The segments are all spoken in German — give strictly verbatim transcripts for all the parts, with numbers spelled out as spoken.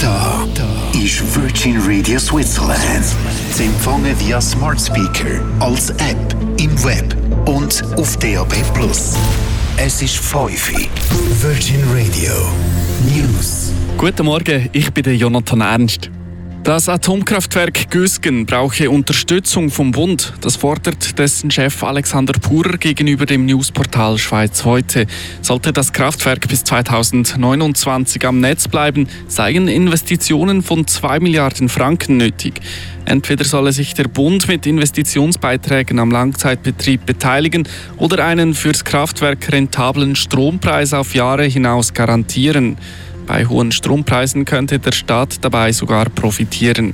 Da, da ist Virgin Radio Switzerland. Zu empfangen via Smart Speaker, als App, im Web und auf D A B plus. Es ist fünf Uhr. Virgin Radio News. Guten Morgen, ich bin der Jonathan Ernst. Das Atomkraftwerk Gösgen brauche Unterstützung vom Bund. Das fordert dessen Chef Alexander Purer gegenüber dem Newsportal Schweiz heute. Sollte das Kraftwerk bis zweitausendneunundzwanzig am Netz bleiben, seien Investitionen von zwei Milliarden Franken nötig. Entweder solle sich der Bund mit Investitionsbeiträgen am Langzeitbetrieb beteiligen oder einen fürs Kraftwerk rentablen Strompreis auf Jahre hinaus garantieren. Bei hohen Strompreisen könnte der Staat dabei sogar profitieren.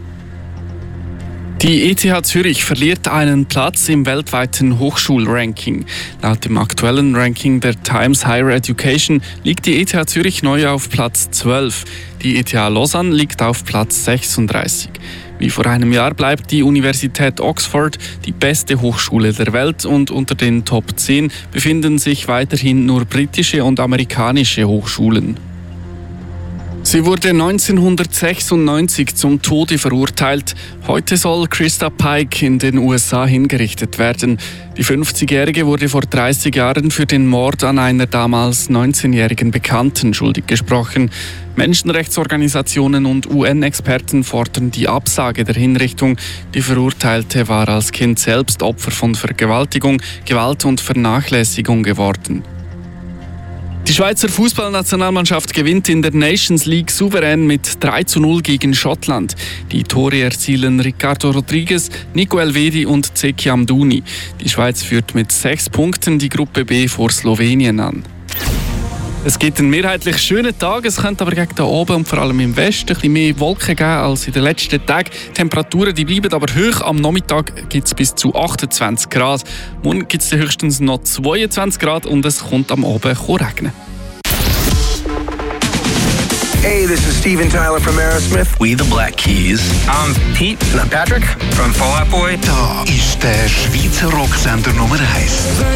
Die E T H Zürich verliert einen Platz im weltweiten Hochschulranking. Laut dem aktuellen Ranking der Times Higher Education liegt die E T H Zürich neu auf Platz zwölf. Die E T H Lausanne liegt auf Platz sechsunddreißig. Wie vor einem Jahr bleibt die Universität Oxford die beste Hochschule der Welt und unter den Top zehn befinden sich weiterhin nur britische und amerikanische Hochschulen. Sie wurde neunzehnhundertsechsundneunzig zum Tode verurteilt. Heute soll Krista Pike in den U S A hingerichtet werden. Die fünfzigjährige wurde vor dreißig Jahren für den Mord an einer damals neunzehnjährigen Bekannten schuldig gesprochen. Menschenrechtsorganisationen und U N-Experten fordern die Absage der Hinrichtung. Die Verurteilte war als Kind selbst Opfer von Vergewaltigung, Gewalt und Vernachlässigung geworden. Die Schweizer Fußballnationalmannschaft gewinnt in der Nations League souverän mit drei zu null gegen Schottland. Die Tore erzielen Ricardo Rodriguez, Nico Elvedi und Zeki Amdouni. Die Schweiz führt mit sechs Punkten die Gruppe B vor Slowenien an. Es gibt einen mehrheitlich schönen Tag, es könnte aber gegen den Oben und vor allem im Westen ein bisschen mehr Wolken geben als in den letzten Tagen. Die Temperaturen die bleiben aber hoch, am Nachmittag gibt es bis zu achtundzwanzig Grad. Morgen gibt es höchstens noch zweiundzwanzig Grad und es kommt am Abend regnen. Hey, this is Steven Tyler from Aerosmith. We the Black Keys. I'm Pete. And I'm Patrick from Fall Out Boy. Da ist der Schweizer Rocksender Nummer eins.